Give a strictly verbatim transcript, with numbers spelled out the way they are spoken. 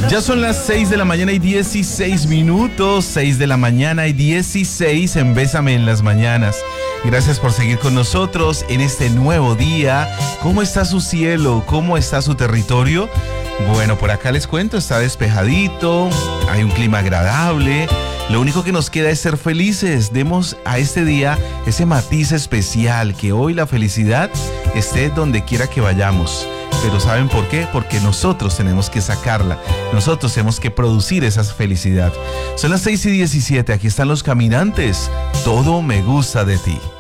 Ya son las seis de la mañana y dieciséis minutos, seis de la mañana y dieciséis en Bésame en las Mañanas. Gracias por seguir con nosotros en este nuevo día. ¿Cómo está su cielo? ¿Cómo está su territorio? Bueno, por acá les cuento, está despejadito, hay un clima agradable. Lo único que nos queda es ser felices. Demos a este día ese matiz especial, que hoy la felicidad esté donde quiera que vayamos. Pero ¿saben por qué? Porque nosotros tenemos que sacarla. Nosotros tenemos que producir esa felicidad. Son las seis y diecisiete, aquí están Los Caminantes. Todo me gusta de ti.